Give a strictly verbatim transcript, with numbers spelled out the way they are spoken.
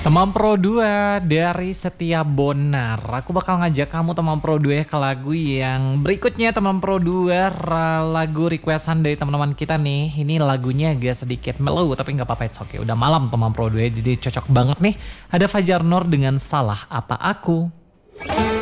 Teman Pro dua dari Setia Bonar. Aku bakal ngajak kamu teman Pro dua ke lagu yang berikutnya teman Pro dua, ra- lagu requestan dari teman-teman kita nih. Ini lagunya agak sedikit mellow tapi nggak apa-apa, it's okay. Udah malam teman Pro dua jadi cocok banget nih. Ada Fajar Nur dengan Salah Apa Aku.